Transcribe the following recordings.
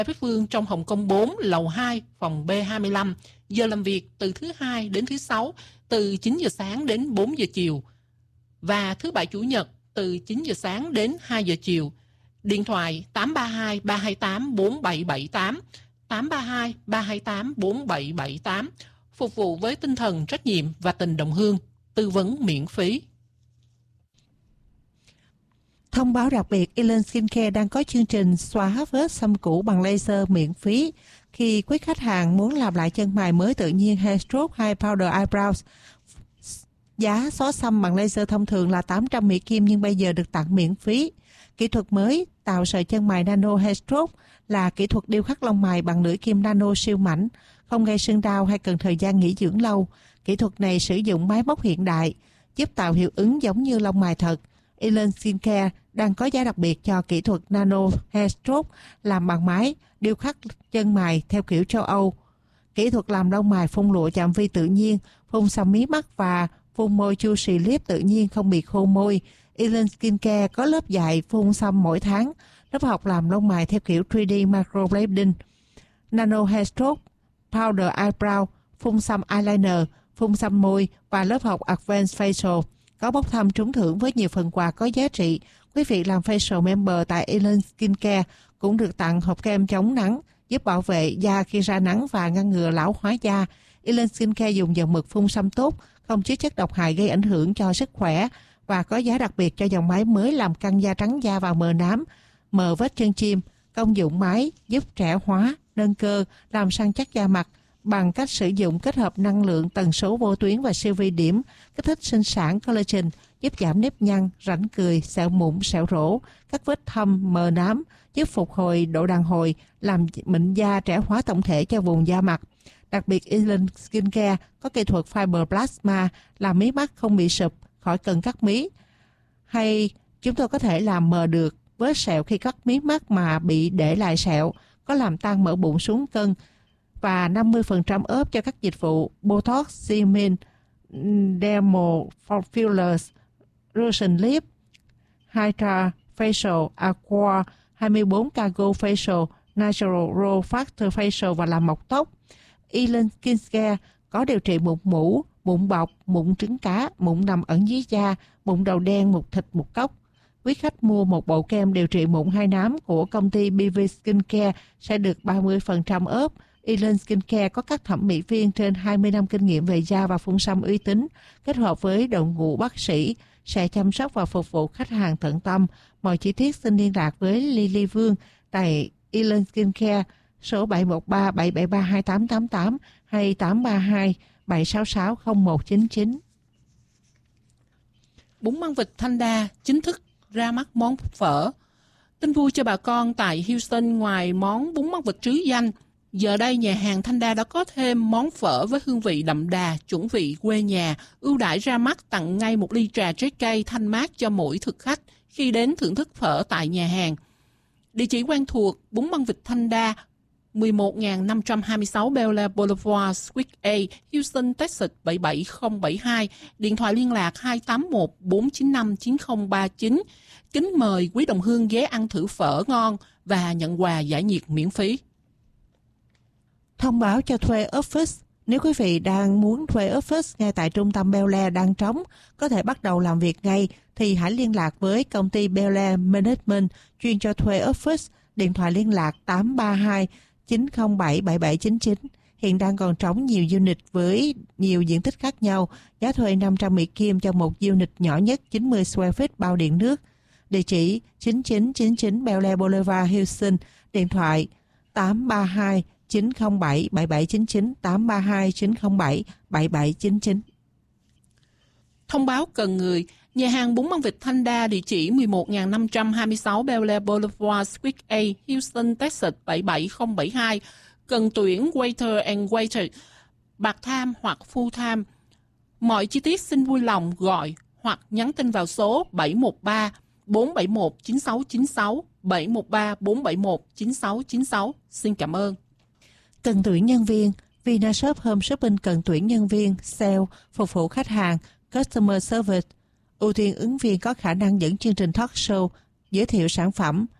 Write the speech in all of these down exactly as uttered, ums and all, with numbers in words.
Pháp Vương trong Hồng Kông bốn, lầu hai, phòng B hai mươi lăm. Giờ làm việc từ thứ hai đến thứ sáu, từ chín giờ sáng đến bốn giờ chiều. Và thứ bảy chủ nhật từ chín giờ sáng đến hai giờ chiều. Điện thoại tám ba hai ba hai tám bốn bảy bảy tám, tám ba hai ba hai tám bốn bảy bảy tám. Phục vụ với tinh thần trách nhiệm và tình đồng hương. Tư vấn miễn phí. Thông báo đặc biệt, Elen Skincare đang có chương trình xóa vết xăm cũ bằng laser miễn phí. Khi quý khách hàng muốn làm lại chân mày mới tự nhiên Hair Stroke hay Powder Eyebrows, giá xóa xăm bằng laser thông thường là tám trăm Mỹ Kim nhưng bây giờ được tặng miễn phí. Kỹ thuật mới tạo sợi chân mày nano Hair Stroke là kỹ thuật điêu khắc lông mày bằng lưỡi kim nano siêu mảnh, không gây sưng đau hay cần thời gian nghỉ dưỡng lâu. Kỹ thuật này sử dụng máy móc hiện đại, giúp tạo hiệu ứng giống như lông mày thật. Elen Skincare đang có giá đặc biệt cho kỹ thuật nano Hair Stroke làm bằng máy điêu khắc chân mày theo kiểu châu Âu. Kỹ thuật làm lông mày phun lụa chạm vi tự nhiên, phun xăm mí mắt và phun môi juicy lip tự nhiên không bị khô môi. Elen Skincare có lớp dạy phun xăm mỗi tháng, lớp học làm lông mày theo kiểu ba D microblading, nano Hair Stroke, powder eyebrow, phun xăm eyeliner, phun xăm môi và lớp học advanced facial. Có bốc thăm trúng thưởng với nhiều phần quà có giá trị. Quý vị làm facial member tại Elen Skincare cũng được tặng hộp kem chống nắng, giúp bảo vệ da khi ra nắng và ngăn ngừa lão hóa da. Elen Skincare dùng dòng mực phun xăm tốt, không chứa chất độc hại gây ảnh hưởng cho sức khỏe và có giá đặc biệt cho dòng máy mới làm căng da trắng da và mờ nám, mờ vết chân chim. Công dụng máy giúp trẻ hóa, nâng cơ, làm săn chắc da mặt bằng cách sử dụng kết hợp năng lượng tần số vô tuyến và siêu vi điểm, kích thích sinh sản collagen, giúp giảm nếp nhăn, rãnh cười, sẹo mụn, sẹo rỗ, các vết thâm, mờ nám, giúp phục hồi độ đàn hồi, làm mịn da, trẻ hóa tổng thể cho vùng da mặt. Đặc biệt, Elen Skincare có kỹ thuật fiber plasma làm mí mắt không bị sụp, khỏi cần cắt mí. Hay chúng tôi có thể làm mờ được vết sẹo khi cắt mí mắt mà bị để lại sẹo, có làm tăng mỡ bụng xuống cân và năm mươi phần trăm ốp cho các dịch vụ Botox, Xeomin, Dermal Fillers, Russian Lip, Hydra Facial, Aqua, hai mươi bốn Cargo Facial, Natural Row Factor Facial và làm mọc tóc. Elen Skincare có điều trị mụn mủ, mụn bọc, mụn trứng cá, mụn nằm ẩn dưới da, mụn đầu đen, mụn thịt, mụn cốc. Quý khách mua một bộ kem điều trị mụn hai nám của công ty bê vê Skincare sẽ được ba mươi phần trăm ốp. Elen Skincare có các thẩm mỹ viên trên hai mươi năm kinh nghiệm về da và phun xăm uy tín, kết hợp với đội ngũ bác sĩ sẽ chăm sóc và phục vụ khách hàng tận tâm. Mọi chi tiết xin liên lạc với Lily Vương tại Elen Skincare số bảy một ba bảy bảy ba hai tám tám tám hay tám ba hai bảy sáu sáu không một chín chín. Bún măng vịt Thanh Đa chính thức ra mắt món phở. Tin vui cho bà con tại Houston, ngoài món bún măng vịt trứ danh, giờ đây nhà hàng Thanh Đa đã có thêm món phở với hương vị đậm đà, chuẩn vị quê nhà, ưu đãi ra mắt tặng ngay một ly trà trái cây thanh mát cho mỗi thực khách khi đến thưởng thức phở tại nhà hàng. Địa chỉ quen thuộc: bún măng vịt Thanh Đa, mười một nghìn năm trăm hai mươi sáu Bel Air Boulevard, Suite A, Houston, Texas bảy bảy không bảy hai. Điện thoại liên lạc hai tám một bốn chín năm chín không ba chín. Kính mời quý đồng hương ghé ăn thử phở ngon và nhận quà giải nhiệt miễn phí. Thông báo cho thuê office. Nếu quý vị đang muốn thuê office ngay tại trung tâm Bel Air đang trống, có thể bắt đầu làm việc ngay, thì hãy liên lạc với công ty Bel Air Management chuyên cho thuê office. Điện thoại liên lạc tám ba hai chín không bảy bảy bảy chín chín. Hiện đang còn trống nhiều unit với nhiều diện tích khác nhau. Giá thuê năm trăm Mỹ Kim cho một unit nhỏ nhất chín mươi square feet bao điện nước. Địa chỉ chín chín chín chín Bel Air Boulevard, Houston. Điện thoại tám ba hai chín không bảy bảy bảy chín chín, tám ba hai chín không bảy bảy bảy chín chín. Thông báo cần người. Nhà hàng bún măng vịt Thanh Đa, địa chỉ mười một nghìn năm trăm hai mươi sáu Bel Air Boulevard, Suite A, Houston, Texas bảy bảy không bảy hai. Cần tuyển waiter and waiter, part-time hoặc full-time. Mọi chi tiết xin vui lòng gọi hoặc nhắn tin vào số bảy một ba bốn bảy một chín sáu chín sáu, bảy một ba bốn bảy một chín sáu chín sáu. Xin cảm ơn. Cần tuyển nhân viên. Vinashop Home Shopping cần tuyển nhân viên, sale, phục vụ khách hàng, customer service. Ưu tiên ứng viên có khả năng dẫn chương trình talk show, giới thiệu sản phẩm,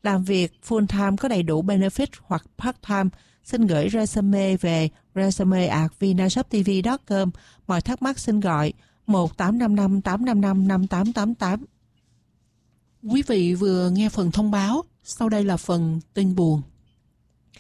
làm việc full time có đầy đủ benefit hoặc part time, xin gửi resume về resume at vinashoptv chấm com. Mọi thắc mắc xin gọi một tám năm năm tám năm năm năm tám tám tám. Quý vị vừa nghe phần thông báo, sau đây là phần tin buồn.